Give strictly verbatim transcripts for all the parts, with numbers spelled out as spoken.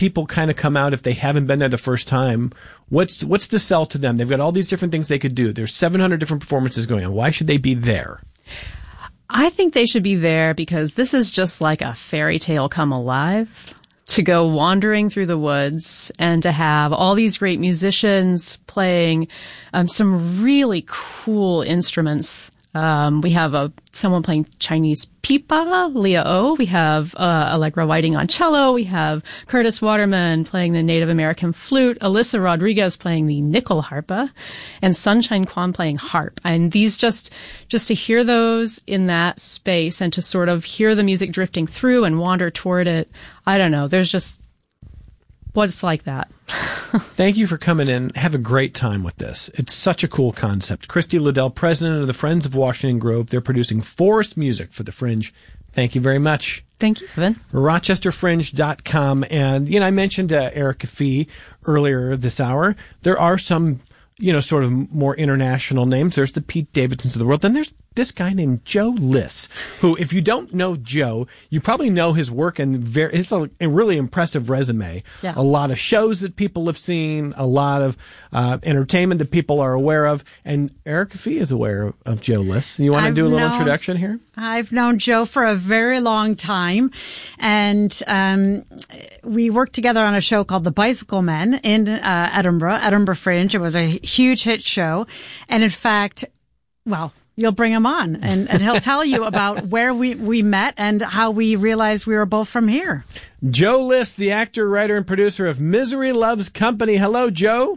people kind of come out if they haven't been there the first time? What's what's the sell to them? They've got all these different things they could do. There's seven hundred different performances going on. Why should they be there? I think they should be there because this is just like a fairy tale come alive. To go wandering through the woods and to have all these great musicians playing um, some really cool instruments. Um, we have a someone playing Chinese pipa, Leah O. We have uh, Allegra Whiting on cello. We have Curtis Waterman playing the Native American flute, Alyssa Rodriguez playing the nickel harpa, and Sunshine Kwan playing harp. And these just just to hear those in that space and to sort of hear the music drifting through and wander toward it, I don't know. There's just what's like that. Thank you for coming in. Have a great time with this. It's such a cool concept. Christy Liddell, president of the Friends of Washington Grove. They're producing forest music for the Fringe. Thank you very much. Thank you, Evan. Rochester Fringe dot com. And, you know, I mentioned uh, Erica Fee earlier this hour. There are some, you know, sort of more international names. There's the Pete Davidsons of the world. Then there's this guy named Joe Liss, who, if you don't know Joe, you probably know his work and very, it's a, a really impressive resume. Yeah. A lot of shows that people have seen, a lot of uh, entertainment that people are aware of. And Erica Fee is aware of, of Joe Liss. You want to I've do a little known, introduction here? I've known Joe for a very long time. And um, we worked together on a show called The Bicycle Men in uh, Edinburgh, Edinburgh Fringe. It was a huge hit show. And in fact, well, you'll bring him on and, and he'll tell you about where we, we met and how we realized we were both from here. Joe Liss, the actor, writer, and producer of Misery Loves Company. Hello, Joe.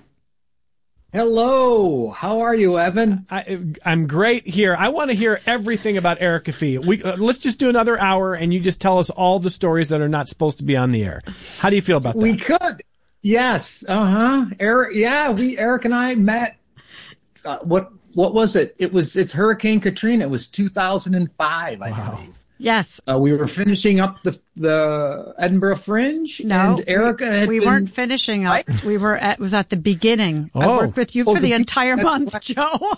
Hello. How are you, Evan? I, I'm great here. I want to hear everything about Erica Fee. We, uh, let's just do another hour and you just tell us all the stories that are not supposed to be on the air. How do you feel about that? We could. Yes. Uh-huh. Eric, yeah, we, Eric and I met, uh, what, What was it? It was, it's Hurricane Katrina. It was two thousand five, I Wow. believe. Yes. Uh, we were finishing up the the Edinburgh Fringe. No, and Erica had we been, weren't finishing up. Right? We were at, was at the beginning. I Oh. worked with you Oh, for the, the be- entire that's month, what- Joe.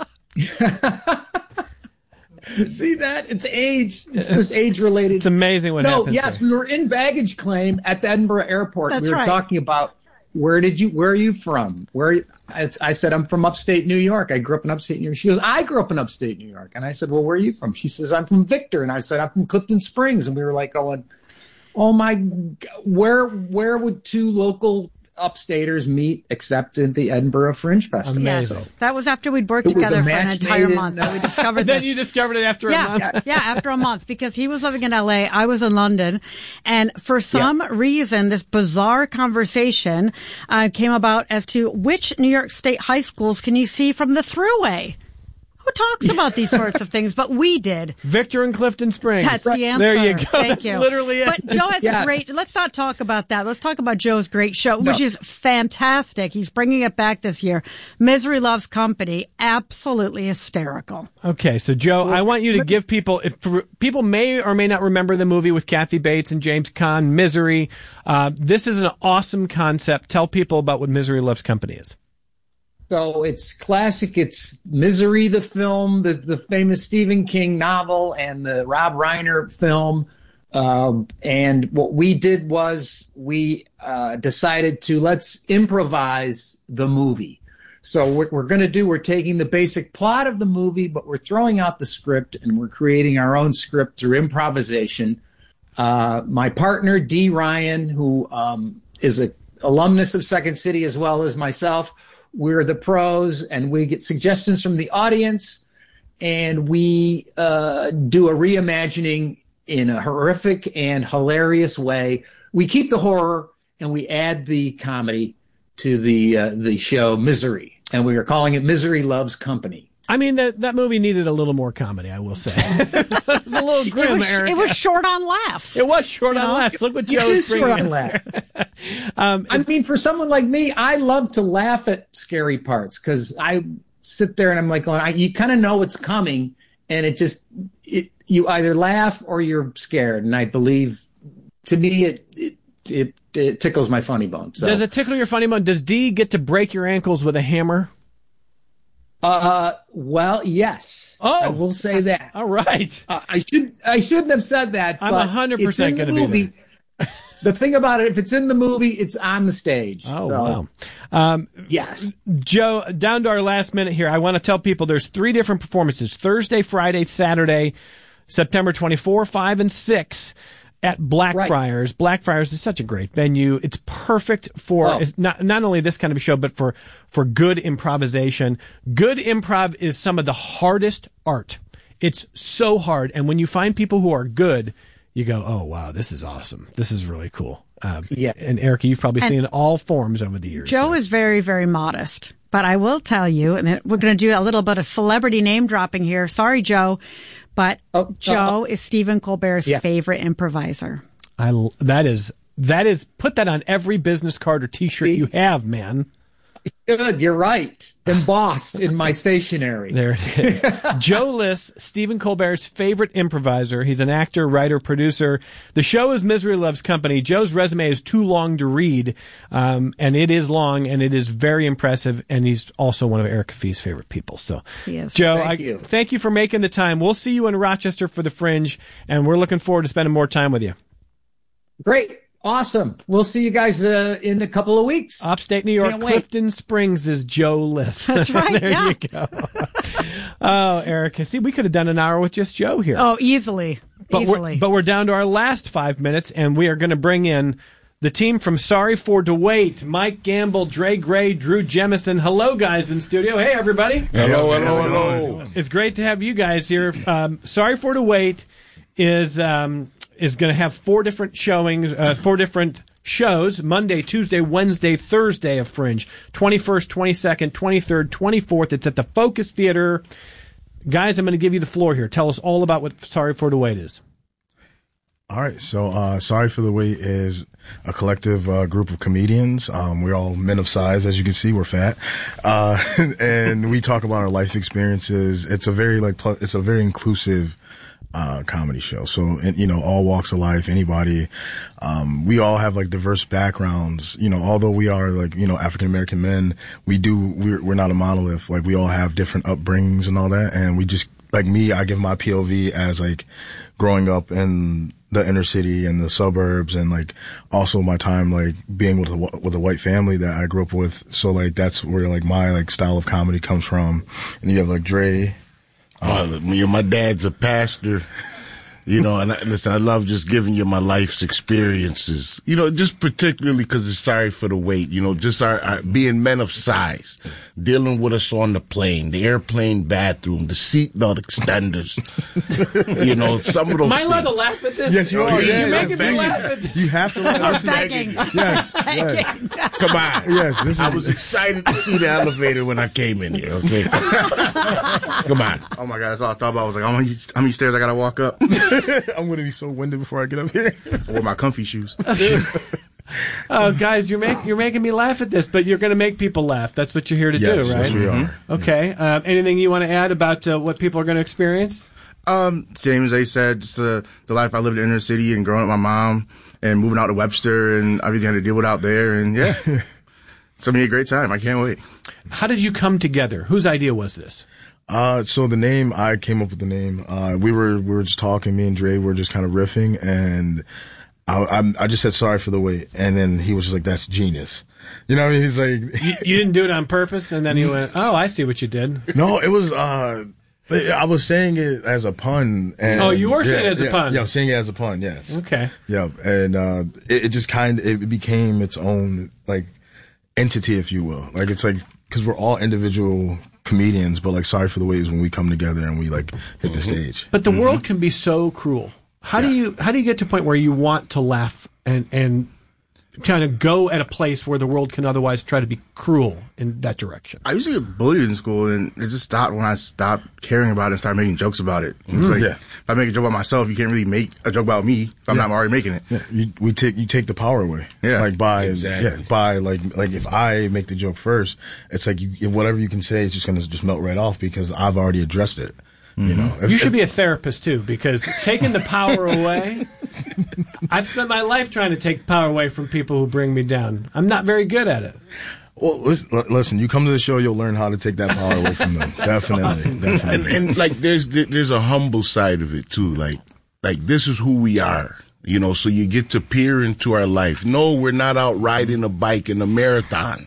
See that? It's age. It's this age related. It's amazing what no, happens. yes, there. we were in baggage claim at the Edinburgh airport. That's we were right. talking about where did you, where are you from? Where are you? I, I said, I'm from upstate New York. I grew up in upstate New York. She goes, I grew up in upstate New York. And I said, well, where are you from? She says, I'm from Victor. And I said, I'm from Clifton Springs. And we were like going, oh my, g- where, where would two local upstaters meet except in the Edinburgh Fringe Festival? Yes. Amazing. That was after we'd worked It was a together for an match entire made in- month. that we discovered Then this. you discovered it after a Yeah, month. yeah, after a month, because he was living in L A, I was in London, and for some reason, this bizarre conversation uh, came about as to which New York State high schools can you see from the Thruway? Who talks about these sorts of things? But we did. Victor and Clifton Springs. That's the answer. There you go. Thank That's you. literally it. But Joe has Yeah. a great, let's not talk about that. Let's talk about Joe's great show, No. which is fantastic. He's bringing it back this year. Misery Loves Company. Absolutely hysterical. Okay, so Joe, I want you to give people, if people may or may not remember the movie with Kathy Bates and James Caan, Misery. Uh, this is an awesome concept. Tell people about what Misery Loves Company is. So it's classic. It's Misery, the film, the, the famous Stephen King novel, and the Rob Reiner film. Um, and what we did was we uh, decided to let's improvise the movie. So what we're going to do, we're taking the basic plot of the movie, but we're throwing out the script and we're creating our own script through improvisation. Uh, my partner, Dee Ryan, who um, is an alumnus of Second City as well as myself, we're the pros, and we get suggestions from the audience, and we uh, do a reimagining in a horrific and hilarious way. We keep the horror, and we add the comedy to the uh, the show Misery, and we are calling it Misery Loves Company. I mean, that that movie needed a little more comedy, I will say. It was a little It grim, was, Eric. it was short on laughs. It was short You on know? laughs. Look what It Joe is is short bringing on us. laugh. um, I mean, for someone like me, I love to laugh at scary parts because I sit there and I'm like, going, I, you kind of know what's coming, and it just it you either laugh or you're scared. And I believe, to me, it it it, it tickles my funny bone. So. Does it tickle your funny bone? Does Dee get to break your ankles with a hammer? Uh, well, yes. Oh. I will say that. All right. Uh, I should I shouldn't have said that. I'm but one hundred percent it's in the gonna be movie. there. The thing about it, if it's in the movie, it's on the stage. Oh, so, wow. Um, yes. Joe, down to our last minute here, I want to tell people there's three different performances, Thursday, Friday, Saturday, September twenty-fourth, five, and six at Blackfriars. Right. Blackfriars is such a great venue. It's perfect for oh. it's not not only this kind of a show, but for, for good improvisation. Good improv is some of the hardest art. It's so hard. And when you find people who are good, you go, oh, wow, this is awesome. This is really cool. Um, yeah. And Erica, you've probably and seen all forms over the years. Joe so. is very, very modest. But I will tell you, and we're going to do a little bit of celebrity name dropping here. Sorry, Joe. But oh, Joe uh, is Stephen Colbert's yeah. favorite improviser. I, that is, that is, put that on every business card or T-shirt you have, man. Good, you're right. Embossed in my stationery. There it is. Joe List, Stephen Colbert's favorite improviser. He's an actor, writer, producer. The show is Misery Loves Company. Joe's resume is too long to read, um, and it is long, and it is very impressive, and he's also one of Erica Fee's favorite people. So, he is. Joe, thank I, you. thank you for making the time. We'll see you in Rochester for the Fringe, and we're looking forward to spending more time with you. Great. Awesome. We'll see you guys uh, in a couple of weeks. Upstate New York, Can't wait. Clifton Springs is Joe List. That's right. there yeah. you go. Oh, Erica, see, we could have done an hour with just Joe here. Oh, easily. but easily. We're, but we're down to our last five minutes, and we are going to bring in the team from Sorry for DeWait. Mike Gamble, Dre Gray, Drew Jemison. Hello, guys in studio. Hey, everybody. Hello, hello, hello. It's great to have you guys here. Um, Sorry for DeWait is um, is going to have four different showings, uh, four different shows, Monday, Tuesday, Wednesday, Thursday of Fringe, twenty-first, twenty-second, twenty-third, twenty-fourth. It's at the Focus Theater. Guys, I'm going to give you the floor here. Tell us all about what Sorry for DeWait is. All right. So, uh, Sorry for the Wait is a collective uh, group of comedians. Um, we're all men of size. As you can see, we're fat. Uh, and we talk about our life experiences. It's a very, like, pl- it's a very inclusive Uh, comedy show. So, and, you know, all walks of life, anybody, um, we all have like diverse backgrounds, you know, although we are like, you know, African American men, we do, we're, we're not a monolith. Like we all have different upbringings and all that. And we just, like me, I give my P O V as like growing up in the inner city and the suburbs and like also my time like being with a, with a white family that I grew up with. So like that's where like my like style of comedy comes from. And you have like Dre. Uh, me and my dad's a pastor, you know, and I, listen, I love just giving you my life's experiences, you know, just particularly because it's Sorry for the Wait, you know, just our, our being men of size, dealing with us on the plane, the airplane bathroom, the seatbelt extenders, you know, some of those. Am I allowed things. to laugh at this? Yes, you are. You're Yes, making I'm me begging. laugh at this. You have to laugh. I'm Listen, begging. Yes, yes. Come on. Yes, this is, I was excited to see the elevator when I came in here, okay? Come on. Oh my God, that's all I thought about. I was like, how many, how many stairs I gotta walk up? I'm going to be so winded before I get up here. With my comfy shoes. Oh, guys, you're make, you're making me laugh at this, but you're going to make people laugh. That's what you're here to Yes, do, right? yes, we are. Okay. Um, anything you want to add about uh, what people are going to experience? Um, same as they said, just the, the life I lived in the inner city and growing up with my mom and moving out to Webster and everything I had to deal with out there. And yeah, it's going to be a great time. I can't wait. How did you come together? Whose idea was this? Uh, so the name, I came up with the name. Uh, we were, we were just talking, me and Dre were just kind of riffing and I, I, I just said Sorry for the Wait. And then he was just like, that's genius. You know what I mean? He's like, You, you didn't do it on purpose, and then he went, oh, I see what you did. no, it was, uh, I was saying it as a pun. And, Oh, you were yeah, saying it as a yeah, pun? Yeah, I was saying it as a pun, yes. Okay. Yeah, and uh, it, it just kind of, it became its own, like, entity, if you will. Like, it's like, because we're all individual comedians, but, like, Sorry for the Wait is when we come together and we, like, hit the stage. But the world can be so cruel. How do you how do you get to a point where you want to laugh and and kind of go at a place where the world can otherwise try to be cruel in that direction? I used to get bullied in school and it just stopped when I stopped caring about it and started making jokes about it. It's like, Yeah. if I make a joke about myself, you can't really make a joke about me if I'm not already making it. Yeah, you, we take you take the power away. Yeah. like by Exactly. yeah, by like like if I make the joke first, it's like you, whatever you can say is just gonna just melt right off because I've already addressed it. You know, If- You should if- be a therapist too, because taking the power away. I've spent my life trying to take power away from people who bring me down. I'm not very good at it. Well, listen, listen, you come to the show, you'll learn how to take that power away from them. Definitely, definitely. And, and like, there's there's a humble side of it too. Like, like this is who we are. You know, so you get to peer into our life. No, we're not out riding a bike in a marathon.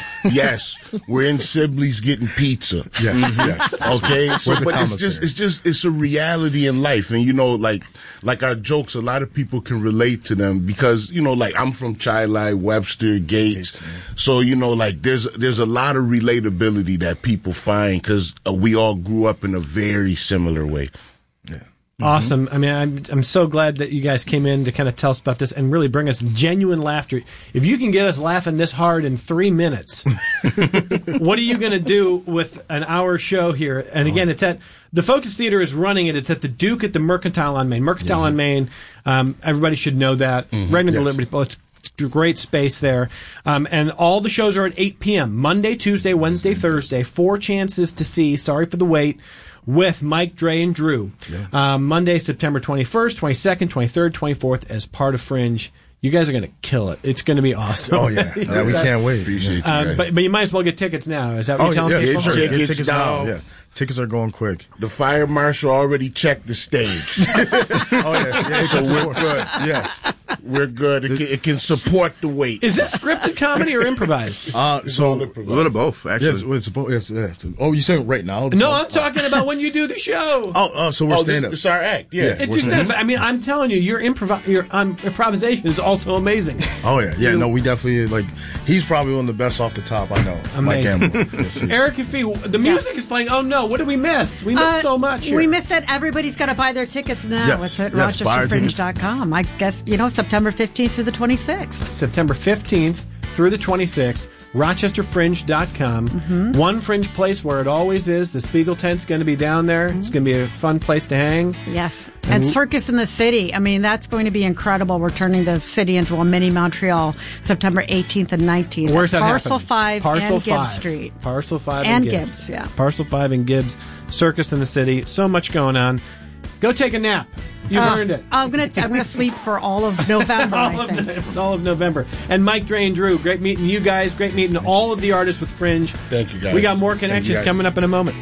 Yes, we're in Sibley's getting pizza. Yes, yes. Okay, so but it's just, commissary. it's just, it's a reality in life, and you know, like, like our jokes, a lot of people can relate to them because you know, like I'm from Chi-Li, Webster, Gates, so you know, like there's there's a lot of relatability that people find because uh, we all grew up in a very similar way. Yeah. Awesome. I mean, I'm I'm so glad that you guys came in to kind of tell us about this and really bring us genuine laughter. If you can get us laughing this hard in three minutes, what are you going to do with an hour show here? And again, it's at the Focus Theater is running it. It's at the Duke at the Mercantile on Main. Mercantile Yes. on Main. Um, everybody should know that. Mm-hmm. Right in the Yes. Liberty Bowl. It's a great space there. Um, and all the shows are at eight p.m. Monday, Tuesday, Wednesday, Thursday. Four chances to see Sorry for the Wait with Mike, Dre, and Drew. Yeah. Um, Monday, September twenty-first, twenty-second, twenty-third, twenty-fourth as part of Fringe. You guys are going to kill it. It's going to be awesome. Oh yeah, yeah, we can't wait. Appreciate you. Um, guys. but, but you might as well get tickets now. Is that what Oh you're telling yeah, people? sure. Get Get tickets tickets now. now. Yeah, tickets are going quick. The fire marshal already checked the stage. Oh yeah, yeah. So it's we're support. good. Yes. We're good. It can, it can support the weight. Is this scripted comedy or improvised? Uh, so all A little of both, actually. yes, it's, supposed- yes, yes. Oh, you saying right now? No, I'm talking about when you do the show. Oh, oh, so we're Oh, stand this, up. this is our act. Yeah. Yeah. It's we're just stand- that, but I mean, I'm telling you, your, improv- your um, improvisation is also amazing. Oh yeah, yeah. No, we definitely like. He's probably one of the best off the top I know. Mike Amazing. Gamble. Yes, he- Eric Effie, the music is playing. Oh no, what did we miss? We missed Uh, so much here. We missed that. Everybody's got to buy their tickets now. Yes, It's at yes, buy our rochester fringe dot com. I guess, you know, September fifteenth through the twenty-sixth. September fifteenth through the twenty-sixth, rochester fringe dot com. Mm-hmm. One Fringe place where it always is. The Spiegel tent's going to be down there. It's going to be a fun place to hang. Yes. And Circus in the City. I mean, that's going to be incredible. We're turning the city into a mini Montreal, September eighteenth and nineteenth. Where's that Parcel happening? five Parcel and Gibbs five. Street. Parcel five And and, Gibbs. Gibbs, yeah. Parcel five and Gibbs. Circus in the City. So much going on. Go take a nap. You've Uh, earned it. I'm gonna I'm gonna sleep for all of November. all, I think. of, all of November. And Mike, Dre, and Drew, great meeting you guys. Great meeting all of the artists with Fringe. Thank you, guys. We got more Thank you, connections guys. coming up in a moment.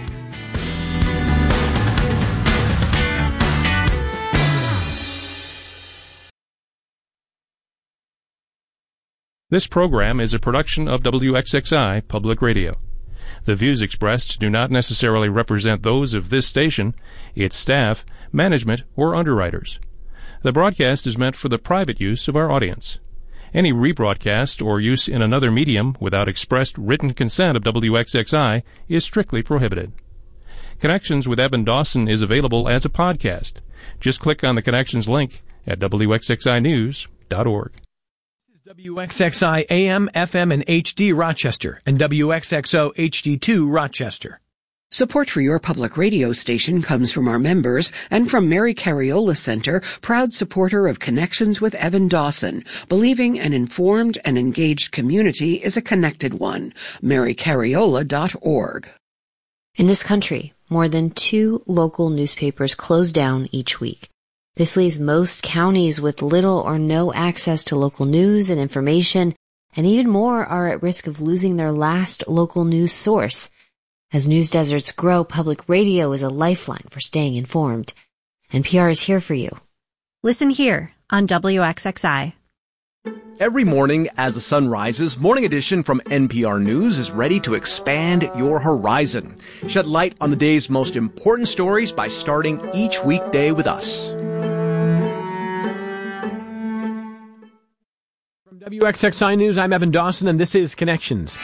This program is a production of W X X I Public Radio. The views expressed do not necessarily represent those of this station, its staff, management, or underwriters. The broadcast is meant for the private use of our audience. Any rebroadcast or use in another medium without expressed written consent of W X X I is strictly prohibited. Connections with Evan Dawson is available as a podcast. Just click on the Connections link at W X X I news dot org. W X X I A M, F M, and H D Rochester, and W X X O H D two Rochester. Support for your public radio station comes from our members and from Mary Cariola Center, proud supporter of Connections with Evan Dawson, believing an informed and engaged community is a connected one. mary cariola dot org. In this country, more than two local newspapers close down each week. This leaves most counties with little or no access to local news and information, and even more are at risk of losing their last local news source. As news deserts grow, public radio is a lifeline for staying informed. N P R is here for you. Listen here on W X X I. Every morning as the sun rises, Morning Edition from N P R News is ready to expand your horizon. Shed light on the day's most important stories by starting each weekday with us. From W X X I News, I'm Evan Dawson, and this is Connections.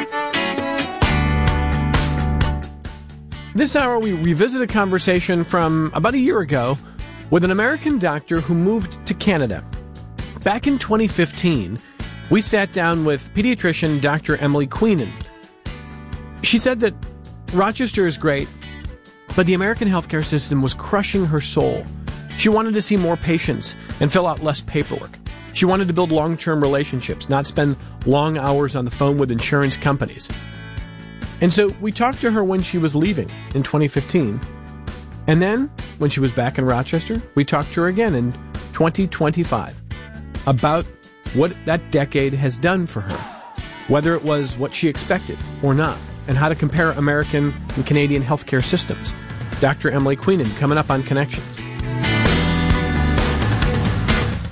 This hour, we revisit a conversation from about a year ago with an American doctor who moved to Canada. Back in twenty fifteen, we sat down with pediatrician Doctor Emily Queenan. She said that Rochester is great, but the American healthcare system was crushing her soul. She wanted to see more patients and fill out less paperwork. She wanted to build long-term relationships, not spend long hours on the phone with insurance companies. And so we talked to her when she was leaving in twenty fifteen. And then, when she was back in Rochester, we talked to her again in twenty twenty-five about what that decade has done for her, whether it was what she expected or not, and how to compare American and Canadian healthcare systems. Doctor Emily Queenan coming up on Connections.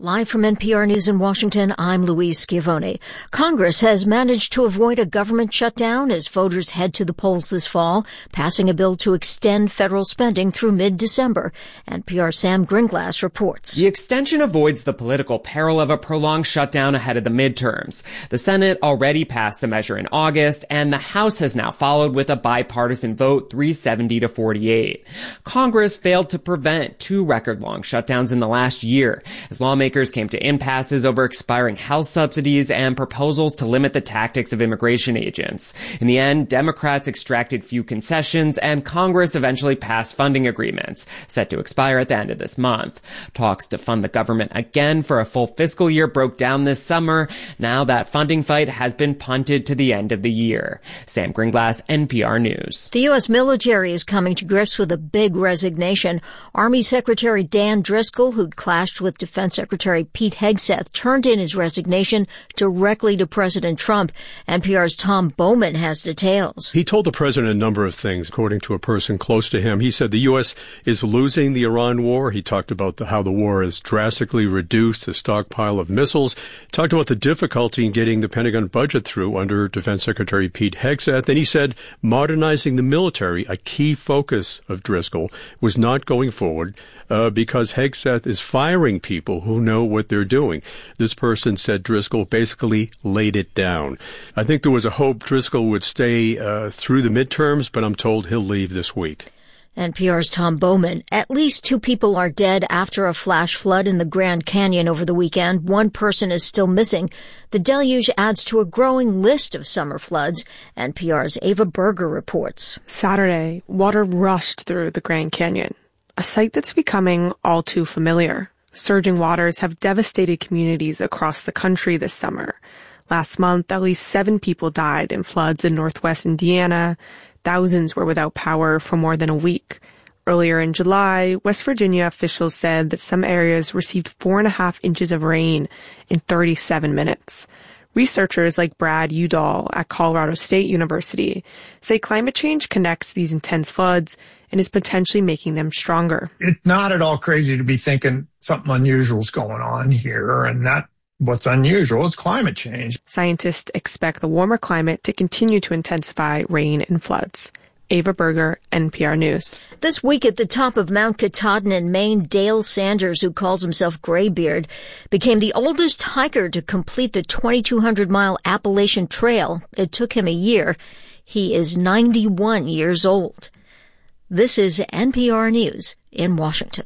Live from N P R News in Washington, I'm Louise Schiavone. Congress has managed to avoid a government shutdown as voters head to the polls this fall, passing a bill to extend federal spending through mid-December. N P R's Sam Gringlas reports. The extension avoids the political peril of a prolonged shutdown ahead of the midterms. The Senate already passed the measure in August, and the House has now followed with a bipartisan vote, three seventy to forty-eight. Congress failed to prevent two record-long shutdowns in the last year, as lawmakers came to impasses over expiring health subsidies and proposals to limit the tactics of immigration agents. In the end, Democrats extracted few concessions, and Congress eventually passed funding agreements, set to expire at the end of this month. Talks to fund the government again for a full fiscal year broke down this summer. Now that funding fight has been punted to the end of the year. Sam Gringlas, N P R News. The U S military is coming to grips with a big resignation. Army Secretary Dan Driscoll, who'd clashed with Defense Secretary Pete Hegseth, turned in his resignation directly to President Trump. N P R's Tom Bowman has details. He told the president a number of things, according to a person close to him. He said the U S is losing the Iran war. He talked about the, how the war has drastically reduced the stockpile of missiles. Talked about the difficulty in getting the Pentagon budget through under Defense Secretary Pete Hegseth. And he said modernizing the military, a key focus of Driscoll, was not going forward uh, because Hegseth is firing people who know what they're doing. This person said Driscoll basically laid it down. I think there was a hope Driscoll would stay uh, through the midterms, but I'm told he'll leave this week. N P R's Tom Bowman. At least two people are dead after a flash flood in the Grand Canyon over the weekend. One person is still missing. The deluge adds to a growing list of summer floods. N P R's Ava Berger reports. Saturday, water rushed through the Grand Canyon, a sight that's becoming all too familiar. Surging waters have devastated communities across the country this summer. Last month, at least seven people died in floods in northwest Indiana. Thousands were without power for more than a week. Earlier in July, West Virginia officials said that some areas received four and a half inches of rain in thirty-seven minutes. Researchers like Brad Udall at Colorado State University say climate change connects these intense floods and is potentially making them stronger. It's not at all crazy to be thinking something unusual is going on here, and that what's unusual is climate change. Scientists expect the warmer climate to continue to intensify rain and floods. Ava Berger, N P R News. This week at the top of Mount Katahdin in Maine, Dale Sanders, who calls himself Graybeard, became the oldest hiker to complete the twenty-two hundred mile Appalachian Trail. It took him a year. He is ninety-one years old. This is N P R News in Washington.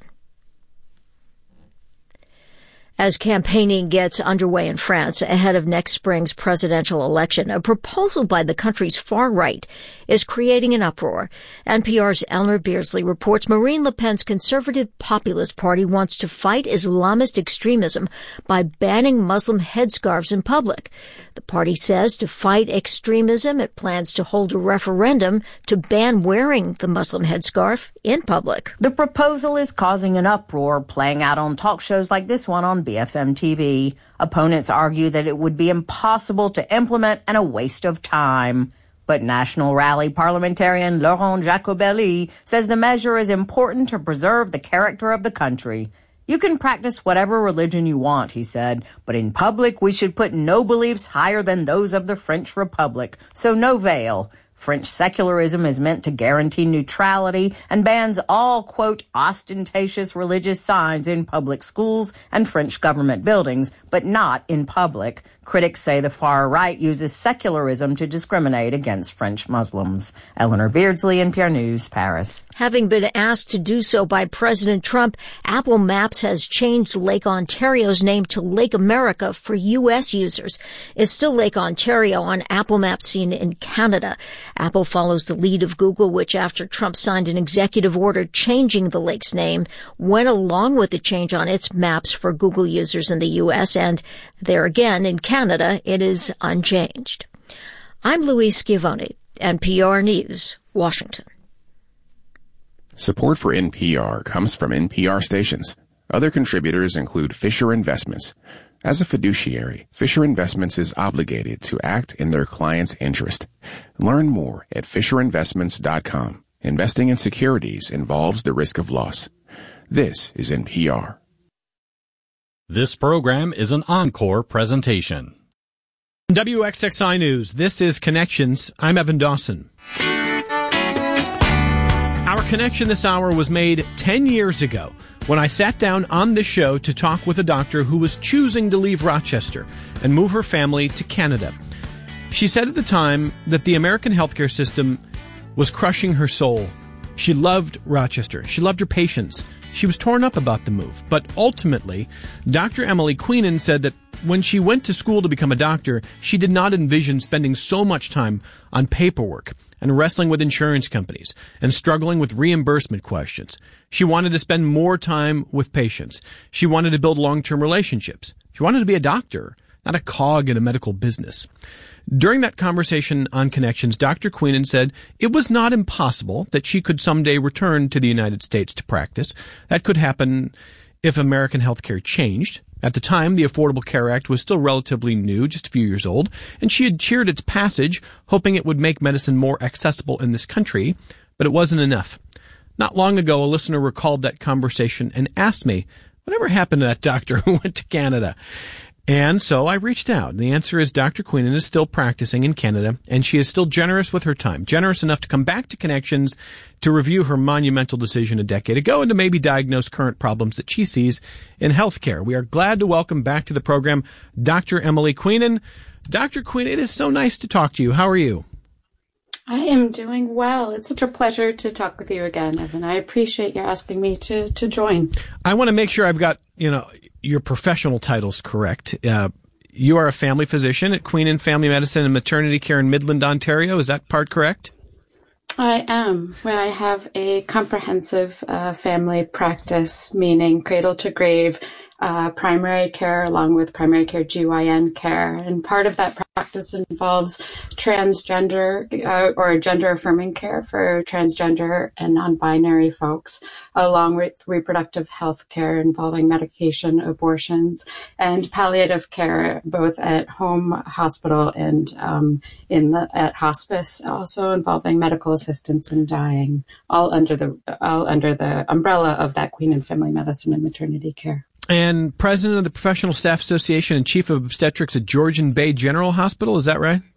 As campaigning gets underway in France ahead of next spring's presidential election, a proposal by the country's far right is creating an uproar. N P R's Eleanor Beardsley reports Marine Le Pen's conservative populist party wants to fight Islamist extremism by banning Muslim headscarves in public. The party says to fight extremism, it plans to hold a referendum to ban wearing the Muslim headscarf in public. The proposal is causing an uproar, playing out on talk shows like this one on B F M T V. Opponents argue that it would be impossible to implement and a waste of time. But National Rally parliamentarian Laurent Jacobelli says the measure is important to preserve the character of the country. You can practice whatever religion you want, he said, but in public we should put no beliefs higher than those of the French Republic, so no veil. French secularism is meant to guarantee neutrality and bans all, quote, ostentatious religious signs in public schools and French government buildings, but not in public. Critics say the far right uses secularism to discriminate against French Muslims. Eleanor Beardsley, N P R News, Paris. Having been asked to do so by President Trump, Apple Maps has changed Lake Ontario's name to Lake America for U S users. It's still Lake Ontario on Apple Maps seen in Canada. Apple follows the lead of Google, which after Trump signed an executive order changing the lake's name, went along with the change on its maps for Google users in the U S, and there again in Canada, it is unchanged. I'm Louise Schiavone, N P R News, Washington. Support for N P R comes from N P R stations. Other contributors include Fisher Investments. As a fiduciary, Fisher Investments is obligated to act in their client's interest. Learn more at fisher investments dot com. Investing in securities involves the risk of loss. This is N P R. This program is an encore presentation. W X X I News, this is Connections. I'm Evan Dawson. Our connection this hour was made ten years ago when I sat down on this show to talk with a doctor who was choosing to leave Rochester and move her family to Canada. She said at the time that the American healthcare system was crushing her soul. She loved Rochester. She loved her patients. She was torn up about the move. But ultimately, Doctor Emily Queenan said that when she went to school to become a doctor, she did not envision spending so much time on paperwork and wrestling with insurance companies and struggling with reimbursement questions. She wanted to spend more time with patients. She wanted to build long-term relationships. She wanted to be a doctor, not a cog in a medical business. During that conversation on Connections, Doctor Queenan said it was not impossible that she could someday return to the United States to practice. That could happen if American healthcare changed. At the time, the Affordable Care Act was still relatively new, just a few years old, and she had cheered its passage, hoping it would make medicine more accessible in this country, but it wasn't enough. Not long ago, a listener recalled that conversation and asked me, whatever happened to that doctor who went to Canada? And so I reached out. And the answer is Doctor Queenan is still practicing in Canada, and she is still generous with her time, generous enough to come back to Connections to review her monumental decision a decade ago and to maybe diagnose current problems that she sees in healthcare. We are glad to welcome back to the program Doctor Emily Queenan. Doctor Queenan, it is so nice to talk to you. How are you? I am doing well. It's such a pleasure to talk with you again, Evan. I appreciate you asking me to, to join. I want to make sure I've got, you know, your professional titles correct. Uh, you are a family physician at Queenan Family Medicine and Maternity Care in Midland, Ontario. Is that part correct? I am. Well, I have a comprehensive uh, family practice, meaning cradle to grave, uh, primary care along with primary care G Y N care. And part of that practice involves transgender uh, or gender affirming care for transgender and non-binary folks, along with reproductive health care involving medication, abortions, and palliative care, both at home, hospital, and um, in the at hospice, also involving medical assistance in dying, all under the all under the umbrella of that Queenan Family Medicine and Maternity Care. And president of the Professional Staff Association and chief of obstetrics at Georgian Bay General Hospital, is that right?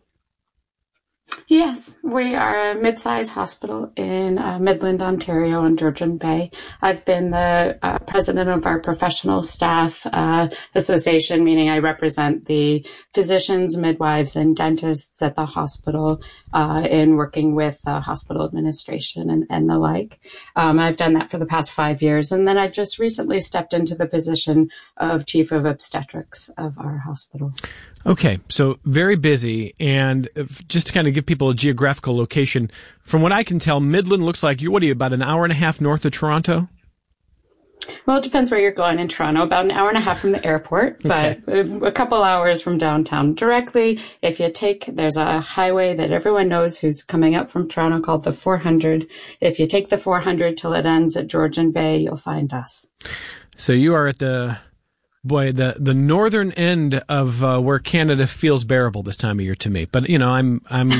Yes, we are a mid-sized hospital in uh, Midland, Ontario, on Georgian Bay. I've been the uh, president of our professional staff uh, association, meaning I represent the physicians, midwives, and dentists at the hospital uh, in working with uh, hospital administration and, and the like. Um, I've done that for the past five years, and then I've just recently stepped into the position of chief of obstetrics of our hospital. Okay, so very busy, and just to kind of give people a geographical location, from what I can tell, Midland looks like, you. what are you, about an hour and a half north of Toronto? Well, it depends where you're going in Toronto, about an hour and a half from the airport, but okay. a couple hours from downtown. Directly, if you take, there's a highway that everyone knows who's coming up from Toronto called the four hundred. If you take the four hundred till it ends at Georgian Bay, you'll find us. So you are at the... Boy, the, the northern end of uh, where Canada feels bearable this time of year to me. But, you know, I'm... I'm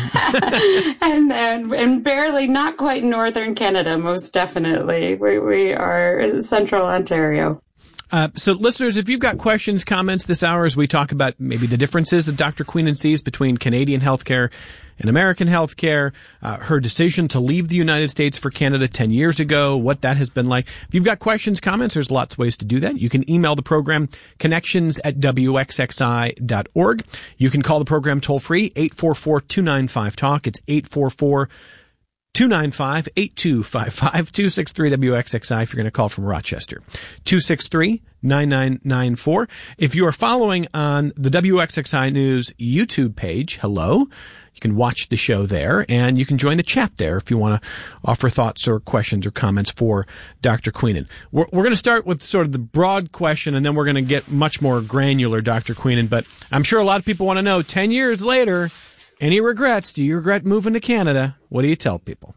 and, and and barely not quite northern Canada, most definitely. We, we are central Ontario. Uh, so, listeners, if you've got questions, comments this hour as we talk about maybe the differences that Doctor Queenan sees between Canadian healthcare and American healthcare, uh, her decision to leave the United States for Canada ten years ago, what that has been like. If you've got questions, comments, there's lots of ways to do that. You can email the program, connections at w x x i dot org. You can call the program toll-free, eight four four, two nine five, talk. It's eight four four, two nine five, eight two five five, two six three W X X I if you're going to call from Rochester. two six three, nine nine nine four. If you are following on the W X X I News YouTube page, hello. You can watch the show there, and you can join the chat there if you want to offer thoughts or questions or comments for Doctor Queenan. We're, we're going to start with sort of the broad question, and then we're going to get much more granular, Doctor Queenan. But I'm sure a lot of people want to know, ten years later, any regrets? Do you regret moving to Canada? What do you tell people?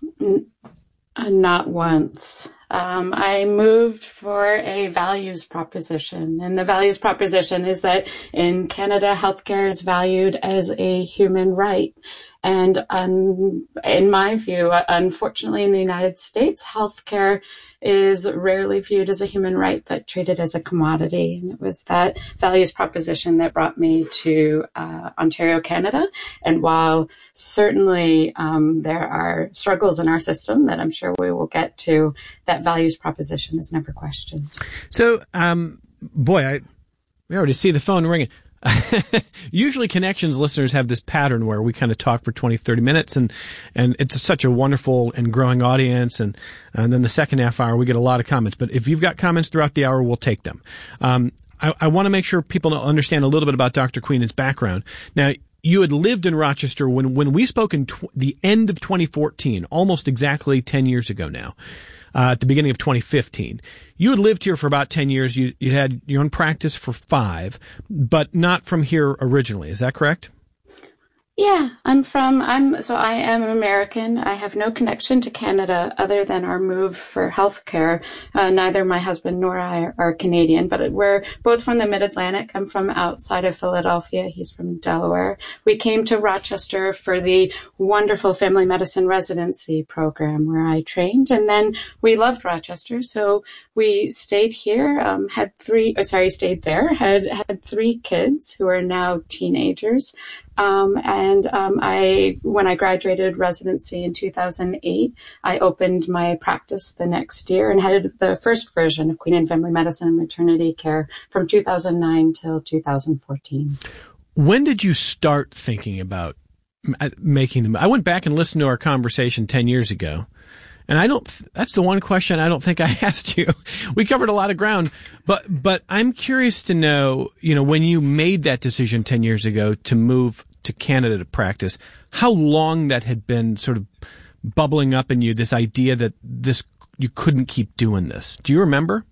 Uh, not once. Um, I moved for a values proposition, and the values proposition is that in Canada, healthcare is valued as a human right. And um, in my view, unfortunately, in the United States, healthcare is rarely viewed as a human right, but treated as a commodity. And it was that values proposition that brought me to uh, Ontario, Canada. And while certainly um, there are struggles in our system that I'm sure we will get to, that values proposition is never questioned. So, um, boy, I we already see the phone ringing. Usually Connections listeners have this pattern where we kind of talk for twenty, thirty minutes and, and it's such a wonderful and growing audience. And, and then the second half hour, we get a lot of comments. But if you've got comments throughout the hour, we'll take them. Um, I, I want to make sure people understand a little bit about Doctor Queenan's background. Now, you had lived in Rochester when, when we spoke in tw- the end of twenty fourteen, almost exactly ten years ago now. Uh, at the beginning of twenty fifteen. You had lived here for about ten years. You, you had your own practice for five, but not from here originally. Is that correct? Yeah, I'm from, I'm, so I am American. I have no connection to Canada other than our move for healthcare. Uh, neither my husband nor I are Canadian, but we're both from the Mid-Atlantic. I'm from outside of Philadelphia. He's from Delaware. We came to Rochester for the wonderful family medicine residency program where I trained, and then we loved Rochester. So we stayed here, um, had three, uh, sorry, stayed there, had, had three kids who are now teenagers. Um, and, um, I, when I graduated residency in two thousand eight, I opened my practice the next year and had the first version of Queen and Family Medicine and Maternity Care from two thousand nine till two thousand fourteen. When did you start thinking about making them? I went back and listened to our conversation ten years ago. And I don't, that's the one question I don't think I asked you. We covered a lot of ground, but, but I'm curious to know, you know, when you made that decision ten years ago to move to Canada to practice, how long that had been sort of bubbling up in you, this idea that this, you couldn't keep doing this. Do you remember?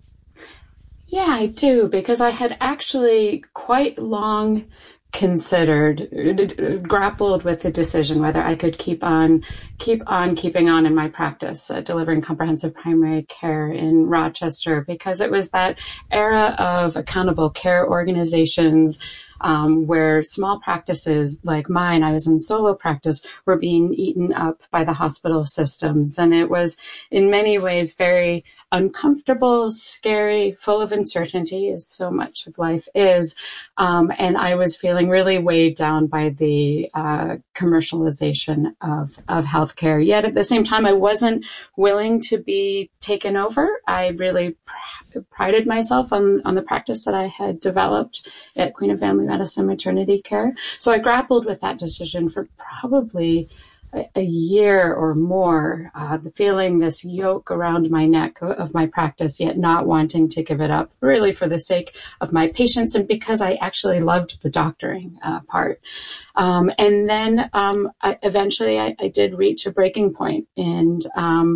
Yeah, I do, because I had actually quite long considered, grappled with the decision whether I could keep on, keep on keeping on in my practice, uh, delivering comprehensive primary care in Rochester, because it was that era of accountable care organizations, um, where small practices like mine, I was in solo practice, were being eaten up by the hospital systems. And it was in many ways very uncomfortable, scary, full of uncertainty, as so much of life is. Um, and I was feeling really weighed down by the uh, commercialization of, of healthcare. Yet at the same time, I wasn't willing to be taken over. I really pr- prided myself on, on the practice that I had developed at Queen and Family Medicine Maternity Care. So I grappled with that decision for probably a year or more, uh, the feeling this yoke around my neck of my practice, yet not wanting to give it up, really for the sake of my patients and because I actually loved the doctoring uh, part. Um, and then um, I, eventually I, I did reach a breaking point, and um,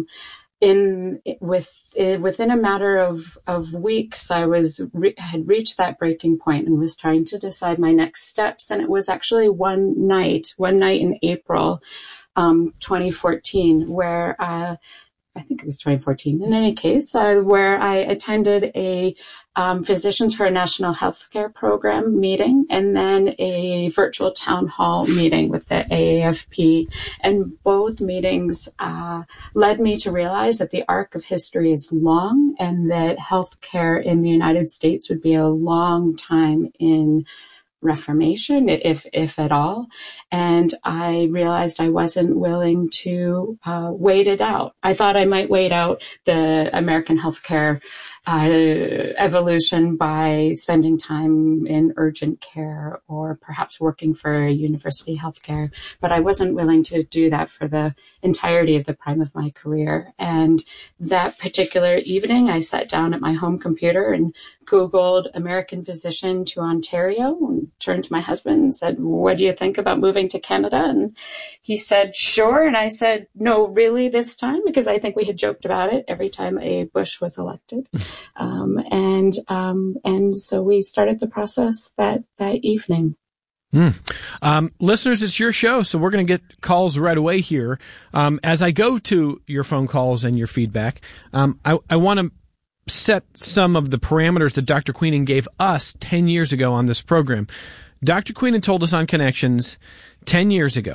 in with within a matter of of weeks, I was re- had reached that breaking point and was trying to decide my next steps. And it was actually one night, one night in April. Um, twenty fourteen, where, uh, I think it was twenty fourteen in any case, uh, where I attended a, um, Physicians for a National Healthcare Program meeting and then a virtual town hall meeting with the A A F P. And both meetings, uh, led me to realize that the arc of history is long and that healthcare in the United States would be a long time in reformation, if if at all. And I realized I wasn't willing to uh, wait it out. I thought I might wait out the American healthcare uh, evolution by spending time in urgent care or perhaps working for university healthcare, but I wasn't willing to do that for the entirety of the prime of my career. And that particular evening, I sat down at my home computer and Googled American physician to Ontario and turned to my husband and said, "What do you think about moving to Canada?" And he said, "Sure." And I said, "No, really this time?" Because I think we had joked about it every time a Bush was elected. um, and, um, and so we started the process that, that evening. Mm. Um, listeners, it's your show, so we're going to get calls right away here. Um, as I go to your phone calls and your feedback, um, I, I want to set some of the parameters that Doctor Queenan gave us ten years ago on this program. Doctor Queenan told us on Connections ten years ago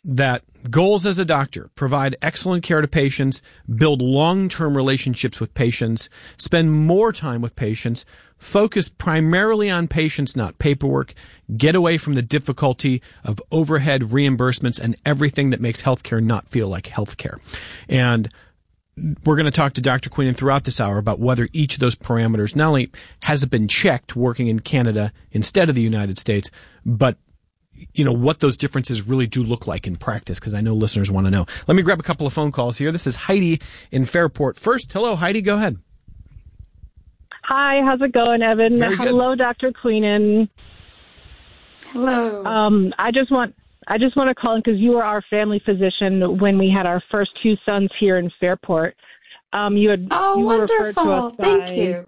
that goals as a doctor: provide excellent care to patients, build long-term relationships with patients, spend more time with patients, focus primarily on patients, not paperwork, get away from the difficulty of overhead reimbursements and everything that makes healthcare not feel like healthcare. And we're going to talk to Doctor Queenan throughout this hour about whether each of those parameters not only has been checked working in Canada instead of the United States, but you know, what those differences really do look like in practice, because I know listeners want to know. Let me grab a couple of phone calls here. This is Heidi in Fairport first. Hello, Heidi, go ahead. Hi, how's it going, Evan? Very good. Hello, Doctor Queenan. Hello. Um, I just want I just want to call in because you were our family physician when we had our first two sons here in Fairport. Um, you had oh, you were wonderful. referred to us by, Thank you.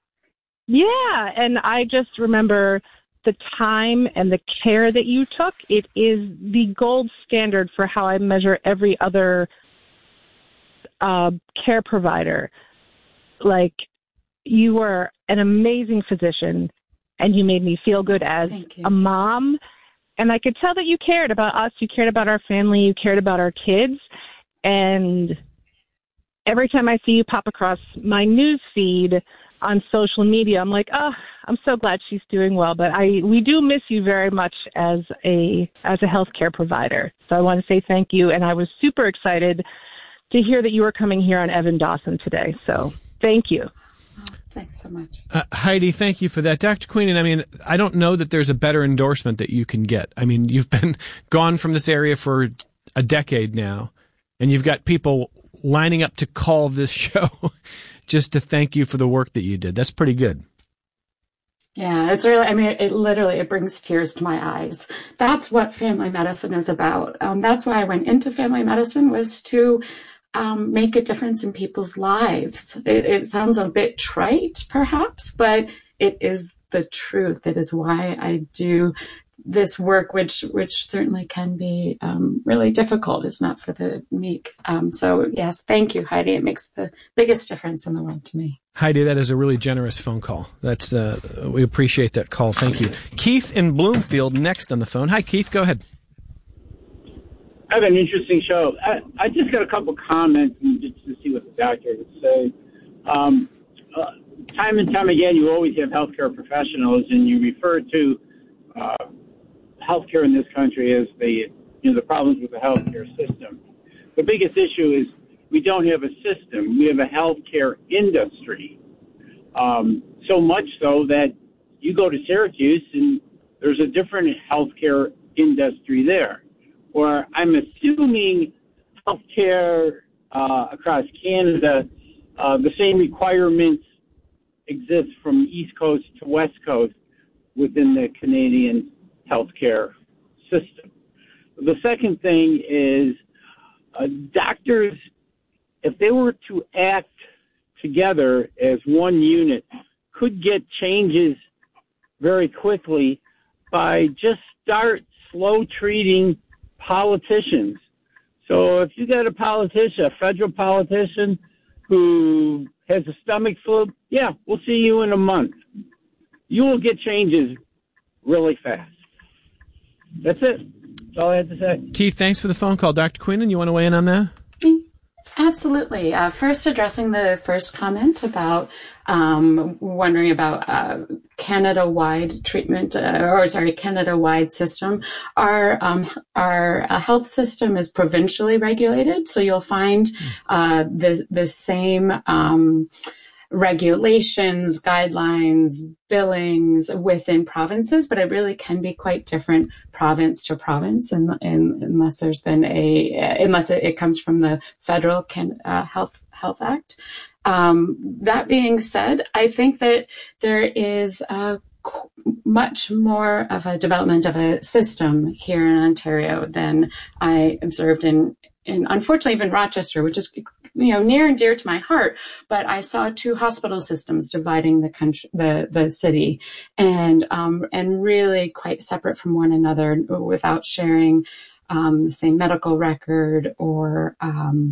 Yeah, and I just remember the time and the care that you took. It is the gold standard for how I measure every other uh, care provider. Like, you were an amazing physician, and you made me feel good as a mom. And I could tell that you cared about us. You cared about our family. You cared about our kids. And every time I see you pop across my news feed on social media, I'm like, oh, I'm so glad she's doing well. But I, we do miss you very much as a as a healthcare provider. So I want to say thank you. And I was super excited to hear that you were coming here on Evan Dawson today. So thank you. Oh, thanks so much. Uh, Heidi, thank you for that. Doctor Queenan, I mean, I don't know that there's a better endorsement that you can get. I mean, you've been gone from this area for a decade now, and you've got people lining up to call this show just to thank you for the work that you did. That's pretty good. Yeah, it's really, I mean, it, it literally, it brings tears to my eyes. That's what family medicine is about. Um, that's why I went into family medicine, was to um, make a difference in people's lives. It, it sounds a bit trite, perhaps, but it is the truth. It is why I do this work, which which certainly can be um, really difficult. It's not for the meek. Um, so, yes, thank you, Heidi. It makes the biggest difference in the world to me. Heidi, that is a really generous phone call. That's uh, we appreciate that call. Thank you. Keith in Bloomfield next on the phone. Hi, Keith. Go ahead. I have an interesting show. I, I just got a couple comments and just to see what the doctor would say. Um, uh, time and time again, you always have healthcare professionals, and you refer to uh, healthcare in this country as the you know the problems with the healthcare system. The biggest issue is we don't have a system. We have a healthcare industry. Um, so much so that you go to Syracuse and there's a different healthcare industry there. Or I'm assuming healthcare uh, across Canada, uh, the same requirements exist from East Coast to West Coast within the Canadian healthcare system. The second thing is uh, doctors, if they were to act together as one unit, could get changes very quickly by just start slow treating politicians. So if you got a politician, a federal politician who has a stomach flu, yeah, we'll see you in a month. You will get changes really fast. That's it. That's all I had to say. Keith, thanks for the phone call. Doctor Queenan, you want to weigh in on that? Absolutely. Uh, first, addressing the first comment about um, wondering about uh, Canada-wide treatment, uh, or sorry, Canada-wide system. Our um, our uh, health system is provincially regulated, so you'll find uh, the the same um, regulations, guidelines, billings within provinces, but it really can be quite different province to province, and, and unless there's been a, unless it, it comes from the federal can, uh, health health act. Um, that being said, I think that there is a much more of a development of a system here in Ontario than I observed in, in unfortunately even Rochester, which is, you know, near and dear to my heart. But I saw two hospital systems dividing the country, the the city, and um, and really quite separate from one another, without sharing um, the same medical record or um,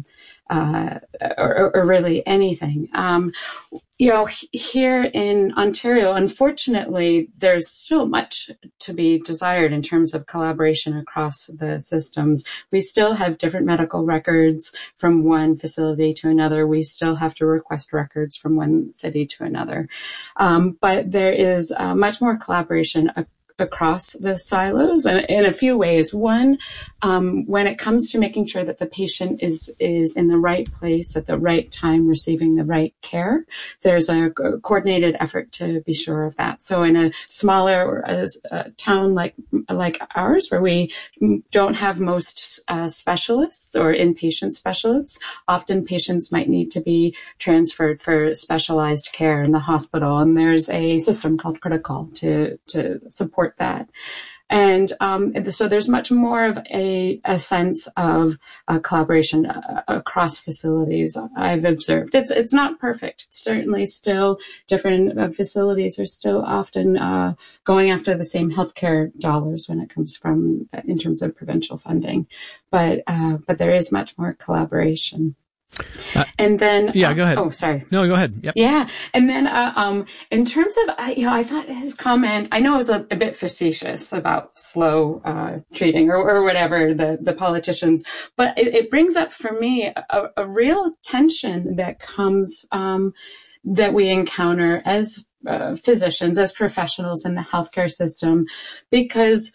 uh, or, or really anything. Um, you know, here in Ontario, unfortunately, there's still much to be desired in terms of collaboration across the systems. We still have different medical records from one facility to another. We still have to request records from one city to another. Um, but there is uh, much more collaboration ac- across the silos in, in a few ways. One, um, when it comes to making sure that the patient is is in the right place at the right time, receiving the right care, there's a coordinated effort to be sure of that. So in a smaller uh, a town like like ours, where we don't have most uh, specialists or inpatient specialists, often patients might need to be transferred for specialized care in the hospital, and there's a system called Critical to to support that. And um, so there's much more of a, a sense of uh, collaboration uh, across facilities, I've observed. It's it's not perfect. Certainly still different uh, facilities are still often uh, going after the same healthcare dollars when it comes from, uh, in terms of provincial funding. But, uh, but there is much more collaboration. Uh, and then, yeah, uh, go ahead. Oh, sorry. No, go ahead. Yep. Yeah. And then, uh, um, in terms of, uh, you know, I thought his comment, I know it was a, a bit facetious about slow, uh, treating or, or whatever the, the politicians, but it, it brings up for me a, a real tension that comes, um, that we encounter as uh, physicians, as professionals in the healthcare system, because